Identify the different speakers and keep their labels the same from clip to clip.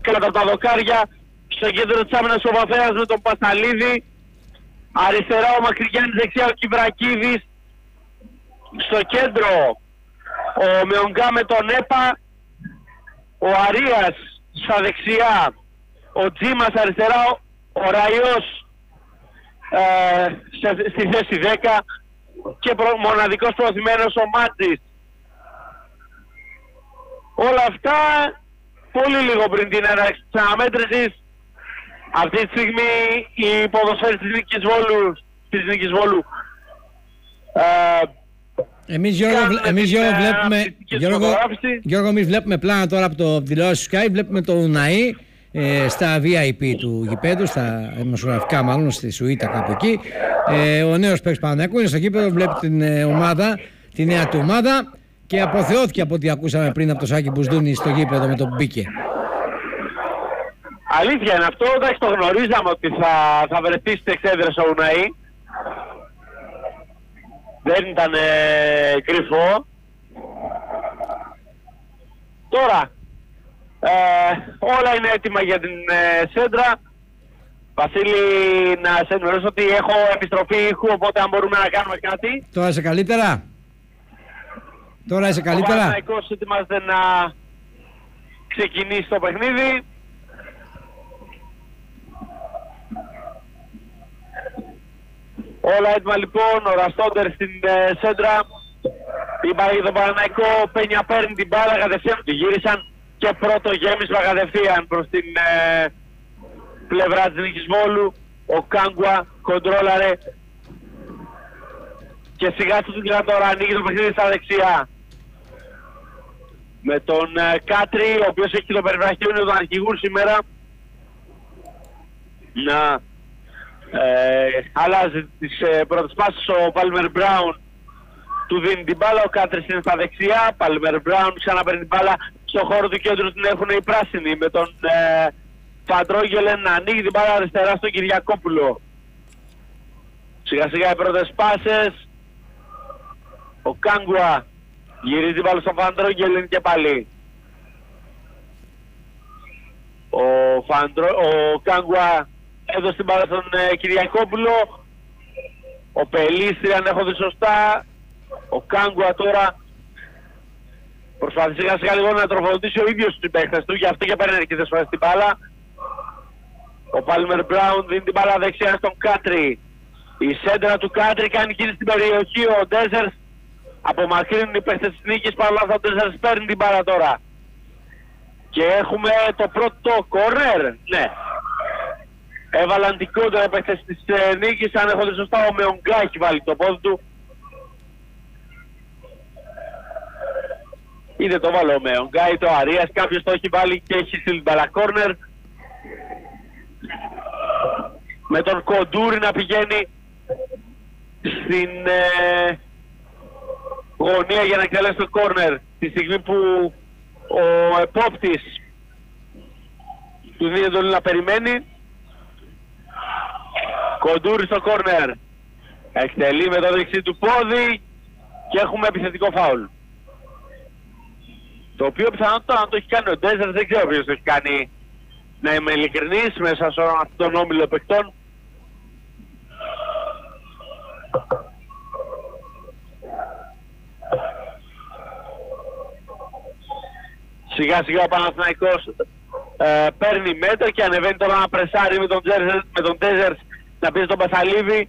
Speaker 1: κάτω από τα δοκάρια. Στο κέντρο της άμυνας ο Παθέας με τον Πασαλίδη. Αριστερά ο Μακρυγιάννης, δεξιά ο Κιβρακίδης. Στο κέντρο ο Μεονγκά με τον Έπα. Ο Αρίας στα δεξιά. Ο Τζίμας αριστερά. Ο Ραϊός στη θέση 10. Και μοναδικός προωθημένος ο Μάτζης. Όλα αυτά πολύ λίγο πριν την έναρξη της αναμέτρησης. Αυτή τη στιγμή οι ποδοσφαίρες της Νίκης Βόλου
Speaker 2: εμείς Γιώργο, εμείς βλέπουμε πλάνα τώρα από το τηλεόραση Sky, βλέπουμε το Ουναή στα VIP του γηπέδου, στα δημοσιογραφικά μάλλον, στη Σουίτα κάπου εκεί. Ο νέος παίκτης Παναθηναϊκού είναι στο γήπεδο, βλέπει την ομάδα, τη νέα του ομάδα και αποθεώθηκε από ό,τι ακούσαμε πριν από το Σάκη Μπουσδούνη στο γήπεδο με τον μπήκε.
Speaker 1: Αλήθεια είναι αυτό, εντάξει, το γνωρίζαμε ότι θα βρεθεί στις εξέδρες ο Ουναή. Δεν ήταν κρυφό. Τώρα, όλα είναι έτοιμα για την σέντρα. Βασίλη, να σε ενημερώσω ότι έχω επιστροφή ήχου, οπότε αν μπορούμε να κάνουμε κάτι.
Speaker 2: Τώρα είσαι καλύτερα.
Speaker 1: Ο Παναθηναϊκός ετοιμάζεται να ξεκινήσει το παιχνίδι. Όλα έτοιμα λοιπόν, ο Ραστόντερ στην σέντρα. Είπα για τον Παναθηναϊκό, Πένια παίρνει την μπάλα κατευθείαν, τη γύρισαν και πρώτο γέμισμα κατευθείαν προς την πλευρά της Νίκης Βόλου. Ο Κάγκουα κοντρόλαρε και σιγά σιγά τώρα ανοίγει το παιχνίδι στα δεξιά. Με τον Κάτρι, ο οποίος έχει το περιβραχιόνιο των αρχηγούς σήμερα, να αλλάζει τις πρώτες πάσες. Ο Πάλμερ Μπράουν του δίνει την μπάλα, ο Κάτρις είναι στα δεξιά. Πάλμερ Μπράουν ξαναπαίρνει την μπάλα, στο χώρο του κέντρου την έχουν οι πράσινοι, με τον Φαντρόγγελεν να ανοίγει την μπάλα αριστερά στον Κυριακόπουλο. Σιγά σιγά οι πρώτες πάσες. Ο Κάγκουα γυρίζει την μπάλα στον Φαντρόγγελεν και πάλι. Ο Κάγκουα έδωσε την μπάλα στον Κυριακόπουλο. Ο Πελίστρη, αν έχω δει σωστά. Ο Κάγκουα τώρα προσπαθεί σιγά σιγά λίγο να τροφοδοτήσει ο ίδιος τους παίκτες του, γι' αυτό και παίρνει αρκετές φορές την μπάλα. Ο Πάλμερ Μπράουν δίνει την μπάλα δεξιά στον Κάτρι. Η σέντρα του Κάτρι κάνει κίνηση στην περιοχή. Ο Ντέζερς απομακρύνουν οι παίκτες της Νίκης, παρόλα αυτά ο Ντέζερς παίρνει την μπάλα τώρα. Και έχουμε το πρώτο κόρνερ. Ναι. Έβαλαν την κόντρα οι παίκτες της Νίκης, αν έχω δει σωστά ο Μεονγκά έχει βάλει το πόδι του. Είτε το βάλε ο Μεονγκά είτε ο Αρίας, κάποιος το έχει βάλει και έχει στείλει μπάλα κόρνερ. Με τον Κοντούρη να πηγαίνει στην γωνία για να εκτελέσει το κόρνερ, τη στιγμή που ο επόπτης του δίνει εντολή να περιμένει. Κοντούρη στο κόρνερ, εκτελεί με το δεξί του πόδι και έχουμε επιθετικό φάουλ, το οποίο πιθανότατα να το έχει κάνει ο Ντέζερ, δεν ξέρω ποιος το έχει κάνει, να είμαι ειλικρινής, μέσα σε αυτόν τον όμιλο παικτών. Σιγά σιγά ο Παναθηναϊκός παίρνει μέτρα και ανεβαίνει τώρα να πρεσάρει με τον Ντέζερ να πει στον Πασαλίδη.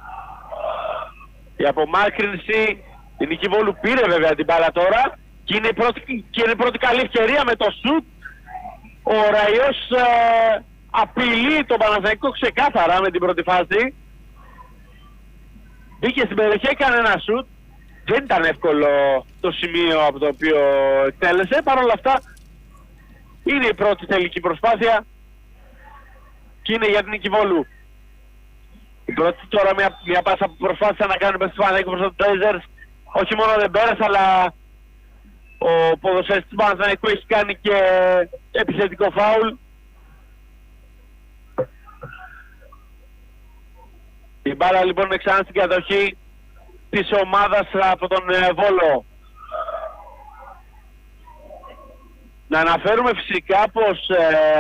Speaker 1: Η απομάκρυνση, η Νίκη Βόλου πήρε βέβαια την μπάλα τώρα και είναι η πρώτη καλή ευκαιρία με το σουτ. Ο Ραϊός απειλεί τον Παναθηναϊκό ξεκάθαρα με την πρώτη φάση. Μπήκε στην περιοχή, έκανε ένα σουτ. Δεν ήταν εύκολο το σημείο από το οποίο εκτέλεσε. Παρ' όλα αυτά είναι η πρώτη τελική προσπάθεια και είναι για την Νίκη Βόλου. Η πρώτη τώρα μια πάσα που προσπάθησε να κάνει μέσα στο Παναθηναϊκό προς τον Τρέζερς. Όχι μόνο δεν πέρασε, αλλά ο ποδοσφαιριστής του Παναθηναϊκού έχει κάνει και επιθετικό φάουλ. Η μπάλα λοιπόν είναι ξανά στην κατοχή της ομάδας από τον Βόλο. Να αναφέρουμε φυσικά πως